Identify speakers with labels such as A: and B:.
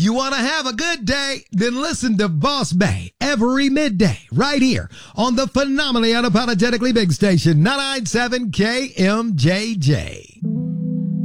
A: You want to have a good day? Then listen to Boss Bay every midday right here on the phenomenally unapologetically big station 997 KMJJ.